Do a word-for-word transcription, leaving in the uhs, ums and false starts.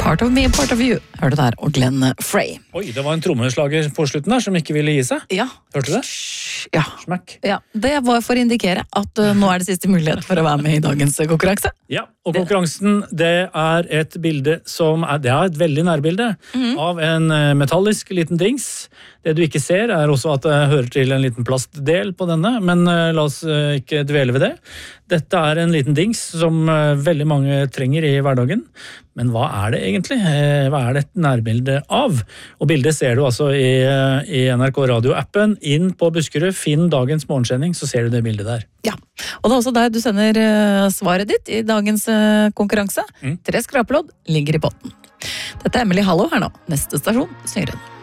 Part of me, part of you. Hørte du der, og Glenn Frey. Oi, det var en trommeslager på slutten der som ikke ville gi seg. Ja. Hørte du det? Ja. Smack. Ja, det var for å indikere at uh, nå er det siste mulighet for å være med i dagens konkurranse. Ja, og konkurransen, det er et bilde som er, det er et veldig nærbilde mm. av en metallisk liten dings. Det du ikke ser er også at det hører til en liten plastdel på denne, men uh, la oss uh, ikke dvele ved det. Dette er en liten dings som uh, veldig mange trenger i hverdagen. Men hva er det egentlig? Uh, hva er det et nærbilde av? Og bildet ser du altså i, uh, i N R K Radio-appen. Inn på Buskerud, finn dagens morgensending, så ser du det bildet der. Ja, og det er også der du sender uh, svaret ditt i dagens uh, konkurranse. Mm. Tre skrapelodd ligger i potten. Dette er Emily Hallo her nå. Neste stasjon, Snøren.